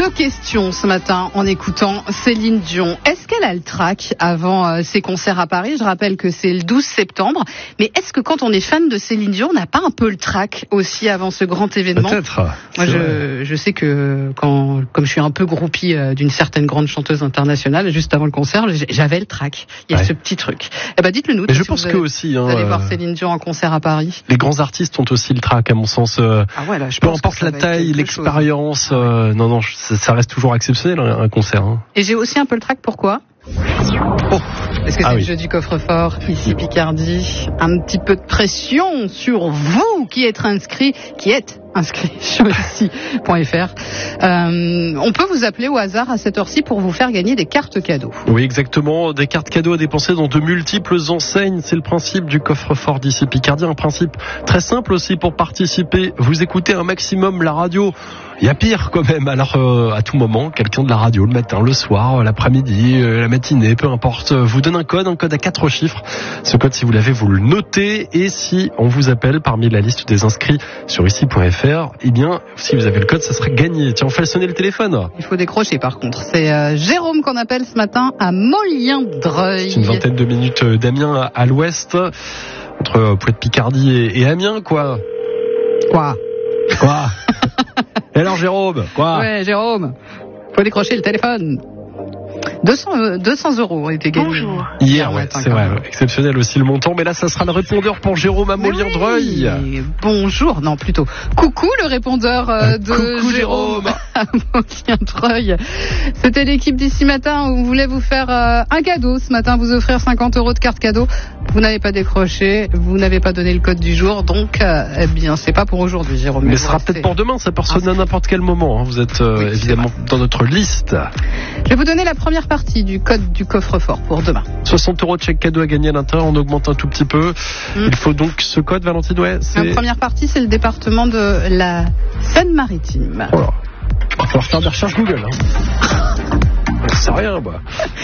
Deux questions ce matin en écoutant Céline Dion. Est-ce qu'elle a le trac avant ses concerts à Paris ? Je rappelle que c'est le 12 septembre. Mais est-ce que quand on est fan de Céline Dion, on n'a pas un peu le trac aussi avant ce grand événement ? Peut-être. Moi, je sais que comme je suis un peu groupie d'une certaine grande chanteuse internationale, juste avant le concert, j'avais le trac. Il y a ce petit truc. Eh ben, dites-le nous. Mais je pense que aussi. Vous allez voir Céline Dion en concert à Paris. Les grands artistes ont aussi le trac, à mon sens. Peu importe la taille, l'expérience. Non, ça reste toujours exceptionnel un concert. Hein. Et j'ai aussi un peu le trac. Pourquoi ? Est-ce que c'est le jeu du coffre-fort, ici Picardie ? Un petit peu de pression sur vous qui êtes inscrit sur ici.fr. On peut vous appeler au hasard à cette heure-ci pour vous faire gagner des cartes cadeaux. Oui, exactement. Des cartes cadeaux à dépenser dans de multiples enseignes. C'est le principe du coffre-fort d'ici Picardie. Un principe très simple aussi pour participer. Vous écoutez un maximum la radio. Il y a pire quand même. Alors, à tout moment, quelqu'un de la radio, le matin, le soir, l'après-midi, la matinée, peu importe, vous donne un code à 4 chiffres. Ce code, si vous l'avez, vous le notez. Et si on vous appelle parmi la liste des inscrits sur ici.fr, eh bien, si vous avez le code, ça sera gagné. Tiens, on fait sonner le téléphone. Il faut décrocher par contre. C'est Jérôme qu'on appelle ce matin à Molliens-Dreuil. C'est une vingtaine de minutes d'Amiens à l'ouest, entre Poitiers-Picardie et Amiens, quoi. Quoi Et alors Jérôme, quoi ? Ouais, Jérôme, faut décrocher le téléphone. 200 euros ont été gagnés. Bonjour. Hier, c'est vrai, exceptionnel aussi le montant, mais là ça sera le répondeur pour Jérôme à Molliens-Dreuil. Oui. Bonjour, non plutôt. Coucou le répondeur de coucou Jérôme à Molliens-Dreuil. C'était l'équipe d'ici matin où on voulait vous faire un cadeau ce matin, vous offrir 50 euros de carte cadeau. Vous n'avez pas décroché, vous n'avez pas donné le code du jour, donc eh bien c'est pas pour aujourd'hui Jérôme. Mais ce sera peut-être pour demain, ça peut sonner à n'importe quel moment. Vous êtes évidemment dans notre liste. Je vais vous donner la première partie du code du coffre-fort pour demain. 60 euros de chèque cadeau à gagner à l'intérieur, on augmente un tout petit peu. Il faut donc ce code, Valentine, La première partie, c'est le département de la Seine-Maritime. Voilà. Il va falloir faire des recherches Google. Je sais rien, moi.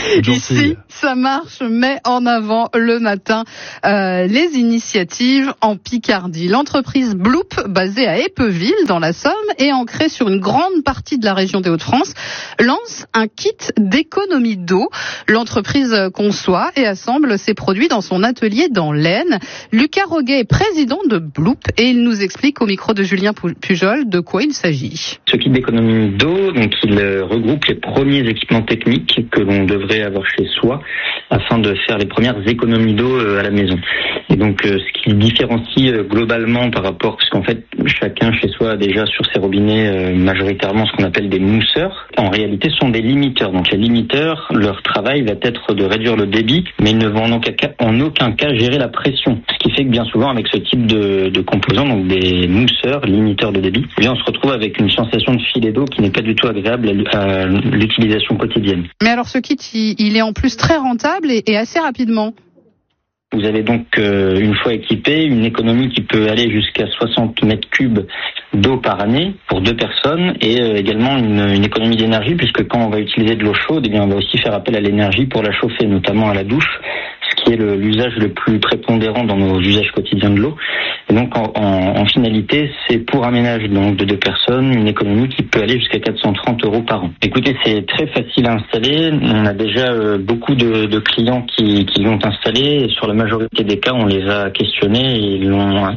Ici, ça marche, met en avant le matin les initiatives en Picardie. L'entreprise Bloop, basée à Épeuville, dans la Somme, et ancrée sur une grande partie de la région des Hauts-de-France, lance un kit d'économie d'eau. L'entreprise conçoit et assemble ses produits dans son atelier dans l'Aisne. Lucas Roguet est président de Bloop et il nous explique au micro de Julien Pujol de quoi il s'agit. Ce kit d'économie d'eau, donc, il regroupe les premiers équipements techniques que l'on devrait avoir chez soi afin de faire les premières économies d'eau à la maison. Et donc ce qui différencie globalement par rapport, parce qu'en fait chacun chez soi a déjà sur ses robinets majoritairement ce qu'on appelle des mousseurs, en réalité ce sont des limiteurs. Donc les limiteurs, leur travail va être de réduire le débit, mais ils ne vont en aucun cas gérer la pression. Ce qui fait que bien souvent avec ce type de composants, donc des mousseurs, limiteurs de débit, eh bien on se retrouve avec une sensation de filet d'eau qui n'est pas du tout agréable à l'utilisation quotidienne. Mais alors ce kit, il est en plus très rentable et assez rapidement. Vous avez donc, une fois équipé, une économie qui peut aller jusqu'à 60 mètres cubes d'eau par année pour 2 personnes et également une économie d'énergie puisque quand on va utiliser de l'eau chaude, eh bien on va aussi faire appel à l'énergie pour la chauffer, notamment à la douche, ce qui est l'usage le plus prépondérant dans nos usages quotidiens de l'eau. Et donc en finalité, c'est pour un ménage donc de 2 personnes, une économie qui peut aller jusqu'à 430 euros par an. Écoutez, c'est très facile à installer. On a déjà beaucoup de clients qui l'ont installé et sur la majorité des cas, on les a questionnés et ils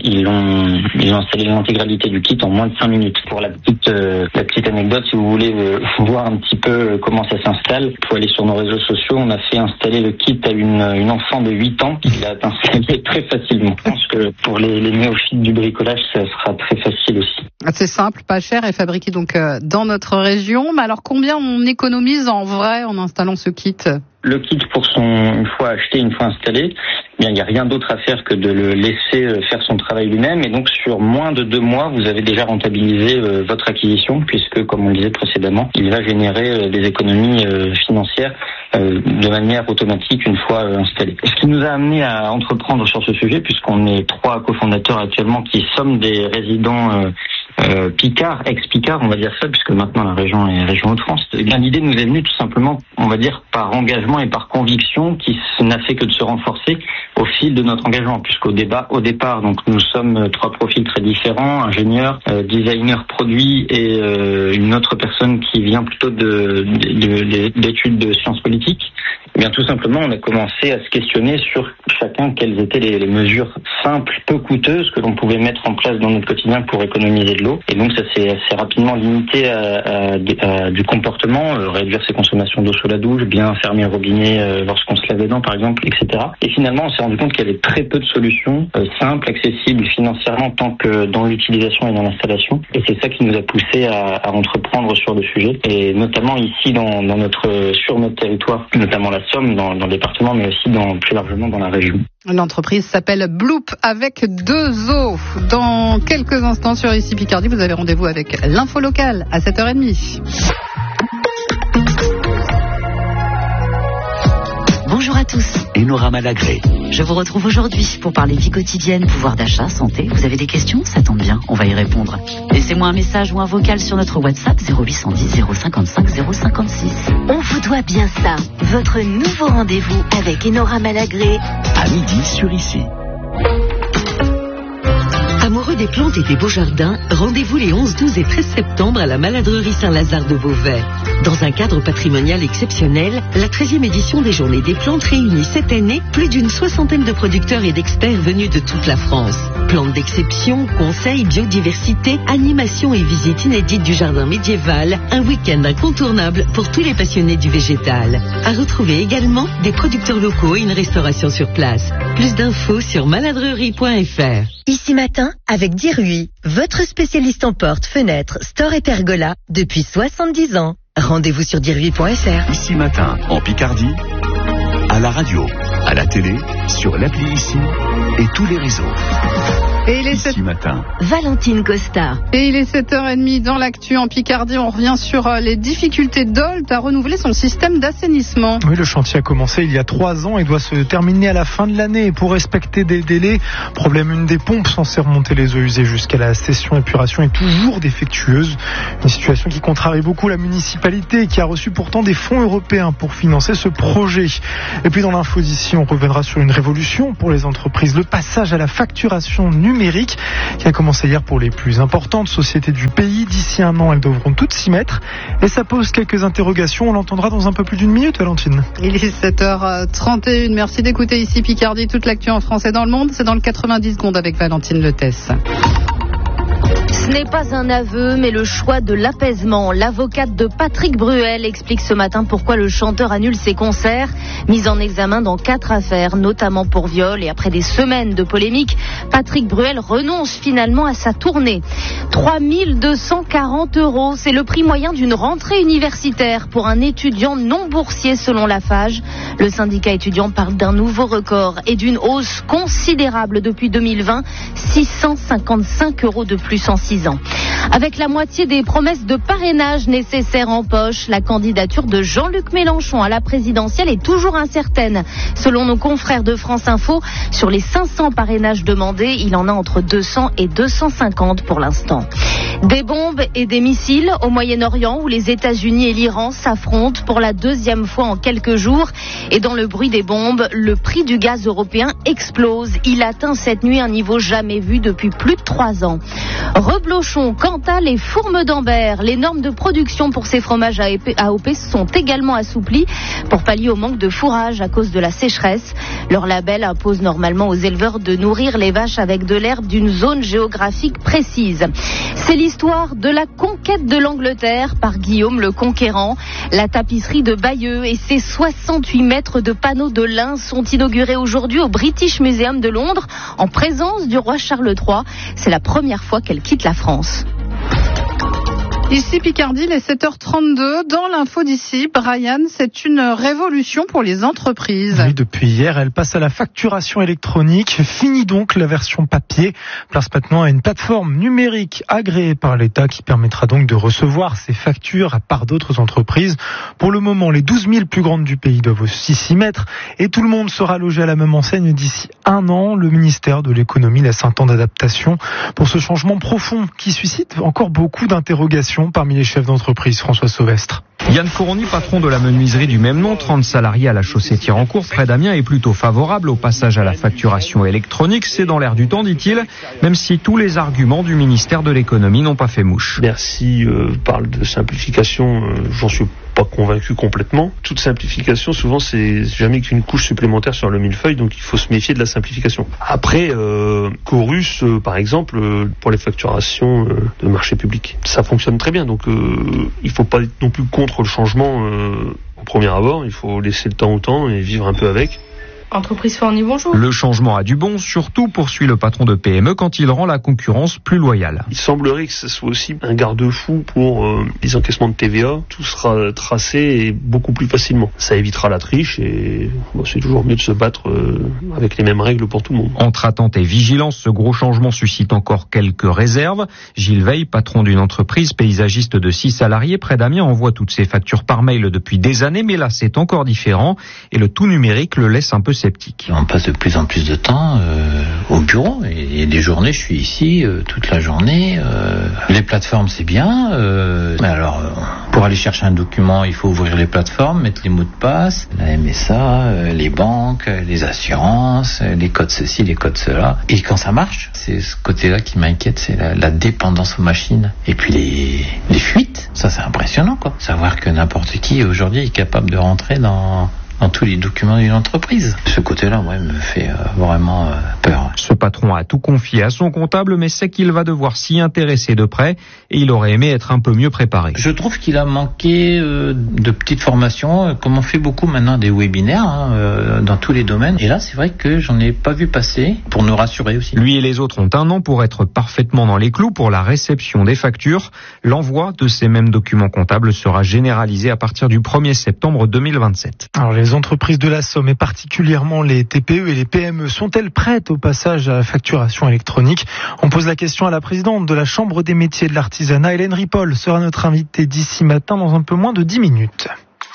ont installé l'intégralité du kit en moins de 5 minutes. Pour la petite anecdote, si vous voulez voir un petit peu comment ça s'installe, il faut aller sur nos réseaux sociaux. On a fait installer le kit à une enfant de 8 ans qui l'a installé très facilement. Je pense que pour les néophytes du bricolage, ça sera très facile aussi. C'est simple, pas cher et fabriqué donc dans notre région. Mais alors combien on économise en vrai en installant ce kit ? Le kit, une fois acheté, une fois installé, bien, il n'y a rien d'autre à faire que de le laisser faire son travail lui-même. Et donc, sur moins de 2 mois, vous avez déjà rentabilisé votre acquisition, puisque, comme on le disait précédemment, il va générer des économies financières de manière automatique une fois installé. Ce qui nous a amené à entreprendre sur ce sujet, puisqu'on est 3 cofondateurs actuellement qui sommes des résidents Picard, ex-Picard, on va dire ça, puisque maintenant la région est région Hauts-de-France. Eh bien, l'idée nous est venue tout simplement, on va dire, par engagement et par conviction, qui n'a fait que de se renforcer au fil de notre engagement, puisqu'au départ, donc nous sommes 3 profils très différents, ingénieurs, designers produits et une autre personne qui vient plutôt d'études de sciences politiques. Eh bien, tout simplement, on a commencé à se questionner sur chacun quelles étaient les mesures simples, peu coûteuses que l'on pouvait mettre en place dans notre quotidien pour économiser de l'eau. Et donc, ça s'est assez rapidement limité à du comportement, réduire ses consommations d'eau sous la douche, bien fermer le robinet lorsqu'on se lave les dents, par exemple, etc. Et finalement, on s'est rendu compte qu'il y avait très peu de solutions simples, accessibles financièrement, tant que dans l'utilisation et dans l'installation. Et c'est ça qui nous a poussé à entreprendre sur le sujet. Et notamment ici, sur notre territoire, notamment la Somme, dans le département, mais aussi plus largement dans la région. L'entreprise s'appelle Bloop avec 2 O. Dans quelques instants sur ICI Picardie, vous avez rendez-vous avec l'info locale à 7h30. Bonjour à tous. Enora Malagré. Je vous retrouve aujourd'hui pour parler vie quotidienne, pouvoir d'achat, santé. Vous avez des questions? Ça tombe bien, on va y répondre. Laissez-moi un message ou un vocal sur notre WhatsApp 0810 055 056. On vous doit bien ça. Votre nouveau rendez-vous avec Enora Malagré. À midi sur ICI. Amoureux des plantes et des beaux jardins, rendez-vous les 11, 12 et 13 septembre à la Maladrerie Saint-Lazare de Beauvais. Dans un cadre patrimonial exceptionnel, la 13e édition des Journées des Plantes réunit cette année plus d'une 60aine de producteurs et d'experts venus de toute la France. Plantes d'exception, conseils, biodiversité, animation et visites inédites du jardin médiéval, un week-end incontournable pour tous les passionnés du végétal. À retrouver également des producteurs locaux et une restauration sur place. Plus d'infos sur maladrerie.fr. Ici Matin, avec Dirui, votre spécialiste en portes, fenêtres, stores et pergolas depuis 70 ans. Rendez-vous sur dirui.fr. Ici Matin, en Picardie, à la radio, à la télé, sur l'appli ICI et tous les réseaux. Et il est Ici Matin. Valentine Costa. Et il est 7h30 dans l'actu en Picardie. On revient sur les difficultés d'Olt à renouveler son système d'assainissement. Oui, le chantier a commencé il y a 3 ans et doit se terminer à la fin de l'année. Et pour respecter des délais, problème, une des pompes censée remonter les eaux usées jusqu'à la session épuration est toujours défectueuse. Une situation qui contrarie beaucoup la municipalité qui a reçu pourtant des fonds européens pour financer ce projet. Et puis dans l'info d'ici, on reviendra sur une révolution pour les entreprises. Le passage à la facturation numérique qui a commencé hier pour les plus importantes sociétés du pays. D'ici 1 an, elles devront toutes s'y mettre. Et ça pose quelques interrogations. On l'entendra dans un peu plus d'1 minute, Valentine. Il est 7h31. Merci d'écouter ici Picardie. Toute l'actu en France et dans le monde. C'est dans le 90 secondes avec Valentine Letesse. Ce n'est pas un aveu, mais le choix de l'apaisement. L'avocate de Patrick Bruel explique ce matin pourquoi le chanteur annule ses concerts. Mis en examen dans 4 affaires, notamment pour viol. Et après des semaines de polémiques, Patrick Bruel renonce finalement à sa tournée. 3 240 €, c'est le prix moyen d'une rentrée universitaire pour un étudiant non boursier selon la FAGE. Le syndicat étudiant parle d'un nouveau record et d'une hausse considérable depuis 2020. 655 € de plus en 6 ans. Avec la moitié des promesses de parrainage nécessaires en poche, la candidature de Jean-Luc Mélenchon à la présidentielle est toujours incertaine. Selon nos confrères de France Info, sur les 500 parrainages demandés, il en a entre 200 et 250 pour l'instant. Des bombes et des missiles au Moyen-Orient où les États-Unis et l'Iran s'affrontent pour la 2e fois en quelques jours. Et dans le bruit des bombes, le prix du gaz européen explose. Il atteint cette nuit un niveau jamais vu depuis plus de 3 ans. Reblochon, Cantal et Fourme d'Ambert. Les normes de production pour ces fromages AOP sont également assouplies pour pallier au manque de fourrage à cause de la sécheresse. Leur label impose normalement aux éleveurs de nourrir les vaches avec de l'herbe d'une zone géographique précise. C'est l'histoire de la conquête de l'Angleterre par Guillaume le Conquérant. La tapisserie de Bayeux et ses 68 mètres de panneaux de lin sont inaugurés aujourd'hui au British Museum de Londres en présence du roi Charles III. C'est la première fois qu'elle quitte la France. Ici Picardie, les 7h32. Dans l'info d'ici, Brian, c'est une révolution pour les entreprises. Oui, depuis hier, elle passe à la facturation électronique. Fini donc la version papier. Place maintenant à une plateforme numérique agréée par l'État qui permettra donc de recevoir ces factures à part d'autres entreprises. Pour le moment, les 12 000 plus grandes du pays doivent aussi s'y mettre et tout le monde sera logé à la même enseigne d'ici 1 an. Le ministère de l'économie laisse un temps d'adaptation pour ce changement profond qui suscite encore beaucoup d'interrogations parmi les chefs d'entreprise. François Sauvestre. Yann Fourny, patron de la menuiserie du même nom, 30 salariés à la Chaussée-Thirancourt, près d'Amiens, est plutôt favorable au passage à la facturation électronique. C'est dans l'air du temps, dit-il, même si tous les arguments du ministère de l'économie n'ont pas fait mouche. Bercy parle de simplification, j'en suis pas convaincu complètement. Toute simplification, souvent, c'est jamais qu'une couche supplémentaire sur le millefeuille, donc il faut se méfier de la simplification. Après, Chorus, par exemple, pour les facturations de marché public, ça fonctionne très bien, donc il faut pas être non plus contre le changement au premier abord, il faut laisser le temps au temps et vivre un peu avec. Entreprise Fourny, bonjour. Le changement a du bon, surtout poursuit le patron de PME quand il rend la concurrence plus loyale. Il semblerait que ce soit aussi un garde-fou pour les encaissements de TVA. Tout sera tracé et beaucoup plus facilement. Ça évitera la triche et c'est toujours mieux de se battre avec les mêmes règles pour tout le monde. Entre attente et vigilance, ce gros changement suscite encore quelques réserves. Gilles Veil, patron d'une entreprise paysagiste de 6 salariés près d'Amiens, envoie toutes ses factures par mail depuis des années, mais là c'est encore différent et le tout numérique le laisse un peu sceptique. On passe de plus en plus de temps au bureau et des journées je suis ici toute la journée. Les plateformes c'est bien, mais alors pour aller chercher un document il faut ouvrir les plateformes, mettre les mots de passe, la MSA, les banques, les assurances, les codes ceci, les codes cela. Et quand ça marche, c'est ce côté-là qui m'inquiète, c'est la dépendance aux machines. Et puis les fuites, ça c'est impressionnant quoi. Savoir que n'importe qui aujourd'hui est capable de rentrer dans tous les documents d'une entreprise. Ce côté-là, me fait vraiment peur. Ce patron a tout confié à son comptable, mais sait qu'il va devoir s'y intéresser de près et il aurait aimé être un peu mieux préparé. Je trouve qu'il a manqué de petites formations, comme on fait beaucoup maintenant des webinaires dans tous les domaines. Et là, c'est vrai que j'en ai pas vu passer, pour nous rassurer aussi. Lui et les autres ont 1 an pour être parfaitement dans les clous pour la réception des factures. L'envoi de ces mêmes documents comptables sera généralisé à partir du 1er septembre 2027. Alors les entreprises de la Somme et particulièrement les TPE et les PME sont-elles prêtes au passage à la facturation électronique? On pose la question à la présidente de la Chambre des métiers de l'artisanat, Hélène Ripoll, sera notre invitée d'ici matin dans un peu moins de 10 minutes.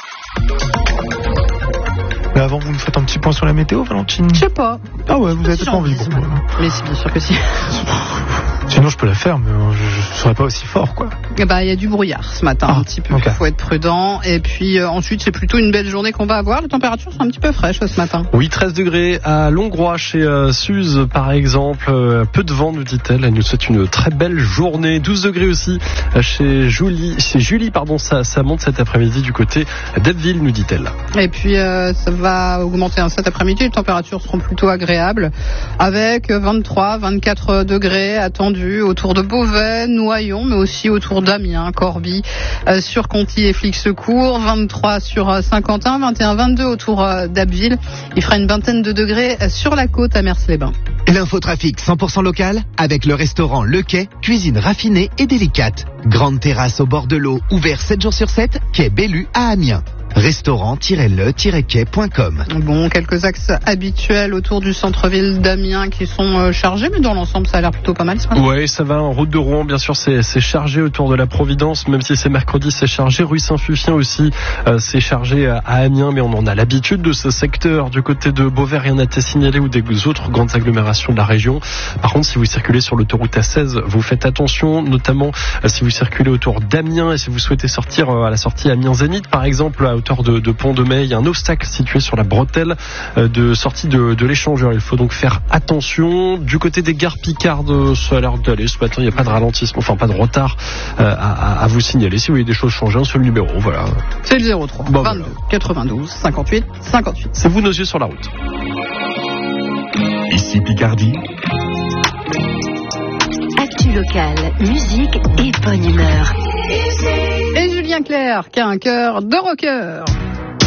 Mais avant, vous nous faites un petit point sur la météo, Valentine? Je sais pas. Ah ouais, vous avez peut-être envie. Mais c'est bien sûr que si. Sinon, je peux la faire, mais je serais pas aussi fort, quoi. Il y a du brouillard ce matin, un petit peu. Il faut être prudent. Et puis ensuite, c'est plutôt une belle journée qu'on va avoir. Les températures sont un petit peu fraîches ce matin. Oui, 13 degrés à Longroy, chez Suze, par exemple. Peu de vent, nous dit-elle. Elle nous souhaite une très belle journée. 12 degrés aussi chez Julie. Ça monte cet après-midi du côté d'Abbeville, nous dit-elle. Et puis, ça va augmenter cet après-midi. Les températures seront plutôt agréables. Avec 23, 24 degrés attendus autour de Beauvais, Noyon, mais aussi autour d'Amiens, Corbie, sur Conty et Flixecourt, 23 sur Saint-Quentin, 21, 22 autour d'Abbeville. Il fera une vingtaine de degrés sur la côte à Mers-les-Bains. L'infotrafic 100% local avec le restaurant Le Quai, cuisine raffinée et délicate. Grande terrasse au bord de l'eau, ouvert 7 jours sur 7, quai Bellu à Amiens. Restaurant-le-quai.com. Bon, quelques axes habituels autour du centre-ville d'Amiens qui sont chargés, mais dans l'ensemble, ça a l'air plutôt pas mal ce matin. Ouais, ça va. En route de Rouen, bien sûr, c'est chargé autour de la Providence, même si c'est mercredi, c'est chargé. Rue Saint-Fufien aussi, c'est chargé à Amiens, mais on en a l'habitude de ce secteur. Du côté de Beauvais, rien n'a été signalé ou des autres grandes agglomérations de la région. Par contre, si vous circulez sur l'autoroute A16, vous faites attention, notamment si vous circulez autour d'Amiens et si vous souhaitez sortir à la sortie Amiens-Zénith, par exemple, à hauteur de Pont-de-Mai. Il y a un obstacle situé sur la bretelle de sortie de l'échangeur. Il faut donc faire attention. Du côté des gares Picardes, ça a l'air d'aller ce matin. Il n'y a pas de ralentissement, enfin pas de retard à vous signaler. Si vous voyez des choses changer, un seul numéro, voilà. C'est le 03 22 92 58 58. C'est vous nos yeux sur la route. Ici Picardie. Actu locale, musique et bonne humeur. Et Julien Clerc qui a un cœur de rocker.